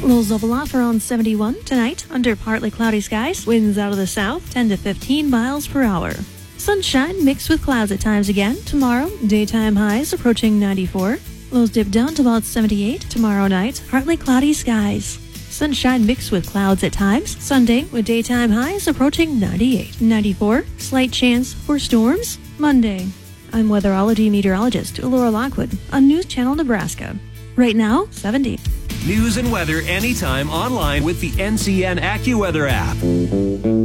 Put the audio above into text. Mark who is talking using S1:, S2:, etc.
S1: Lows level off around 71 tonight, under partly cloudy skies. Winds out of the south, 10 to 15 miles per hour. Sunshine mixed with clouds at times again. Tomorrow, daytime highs approaching 94. Lows dip down to about 78 tomorrow night. Partly cloudy skies. Sunshine mixed with clouds at times. Sunday with daytime highs approaching 98. 94. Slight chance for storms Monday. I'm weatherology meteorologist Laura Lockwood on News Channel Nebraska. Right now, 70.
S2: News and weather anytime online with the NCN AccuWeather app.